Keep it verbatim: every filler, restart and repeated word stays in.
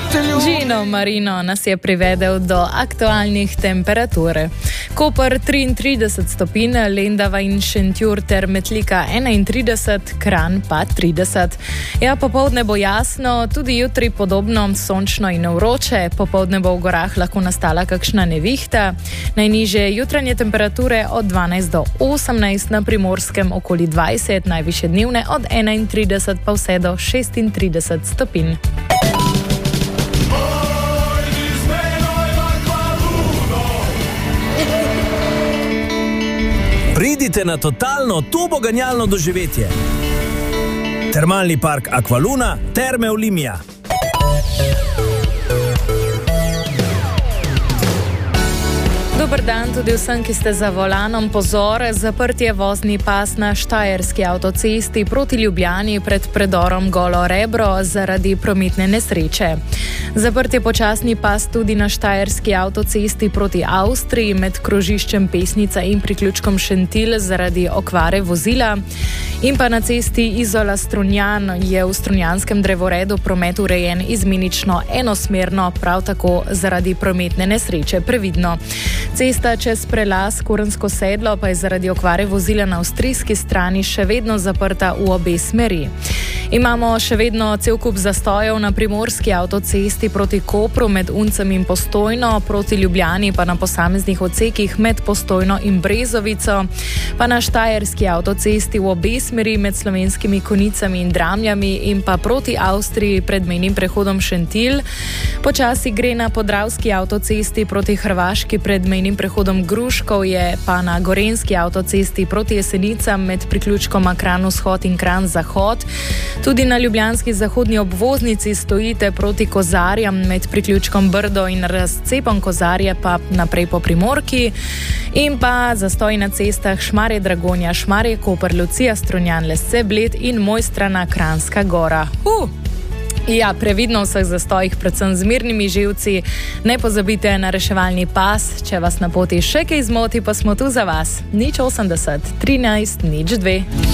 Gino Marino nas je privedel do aktualnih temperatur. Koper triintrideset stopinj, Lendava in Šentjur ter Metlika enaintrideset, Kranj pa trideset. Ja, popoldne bo jasno, tudi jutri podobno sončno in vroče, popoldne bo v gorah lahko nastala kakšna nevihta. Najnižje jutranje temperature od dvanajst do osemnajst, na Primorskem okoli dvajset, najvišje dnevne od enaintrideset pa vse do šestintrideset stopinj. Pridite na totalno turboganjalno doživetje. Termalni park Aqualuna, Terme Olimia. Dober dan tudi vsem, ki ste za volanom. Pozor, zaprt je vozni pas na Štajerski avtocesti proti Ljubljani pred predorom Golo Rebro zaradi prometne nesreče. Zaprt je počasni pas tudi na Štajerski avtocesti proti Avstriji med krožiščem Pesnica in priključkom Šentilj zaradi okvare vozila. In pa na cesti Izola-Strunjan je v strunjanskem drevoredu promet urejen izmenično enosmerno, prav tako zaradi prometne nesreče. Previdno. Cesta čez prelaz Korensko sedlo pa je zaradi okvare vozila na avstrijski strani še vedno zaprta v obe smeri. Imamo še vedno cel kup zastojev na primorski avtocesti proti Kopru med Uncem in Postojno, proti Ljubljani pa na posameznih odsekih med Postojno in Brezovico, pa na Štajerski avtocesti v obe smeri med Slovenskimi Konicami in Dramljami in pa proti Avstriji pred mejnim prehodom Šentilj. Počasi gre na Podravski avtocesti proti Hrvaški pred mejnim prehodom Gruškovje, pa na Gorenjski avtocesti proti Jesenicam med priključkom Kranj vzhod in Kranj zahod. Tudi na ljubljanski zahodni obvoznici stojite proti Kozarjam med priključkom Brdo in razcepom Kozarje pa naprej po Primorki. In pa zastoj na cestah Šmarje Dragonja, Šmarje Koper, Lucija Strunjan, Lesce Bled in Mojstrana Kranjska Gora. Uh! Ja, previdno v vseh zastojih, predvsem z mirnimi živci. Ne pozabite na reševalni pas. Če vas na poti še kaj zmoti, pa smo tu za vas. nič osemdeset, trinajst, nič dve.